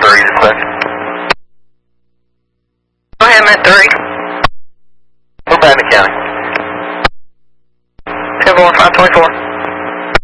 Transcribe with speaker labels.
Speaker 1: 3 dispatch.
Speaker 2: Go ahead, Met 3.
Speaker 1: We're back in the county.
Speaker 2: 10-4, 524.